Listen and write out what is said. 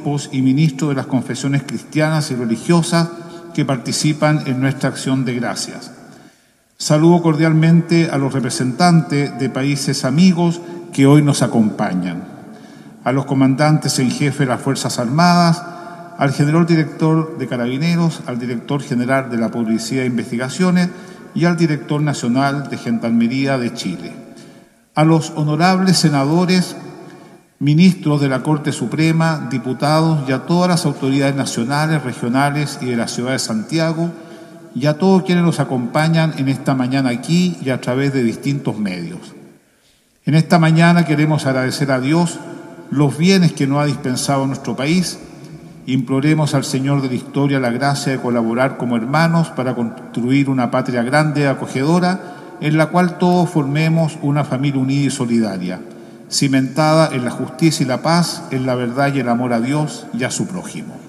obispos y ministros de las confesiones cristianas y religiosas que participan en nuestra acción de gracias. Saludo cordialmente a los representantes de países amigos que hoy nos acompañan, a los comandantes en jefe de las Fuerzas Armadas, al general director de Carabineros, al director general de la Policía de Investigaciones y al director nacional de Gendarmería de Chile, a los honorables senadores, ministros de la Corte Suprema, diputados y a todas las autoridades nacionales, regionales y de la ciudad de Santiago, y a todos quienes nos acompañan en esta mañana aquí y a través de distintos medios. En esta mañana queremos agradecer a Dios los bienes que nos ha dispensado nuestro país. Imploremos al Señor de la historia la gracia de colaborar como hermanos para construir una patria grande y acogedora en la cual todos formemos una familia unida y solidaria, cimentada en la justicia y la paz, en la verdad y el amor a Dios y a su prójimo.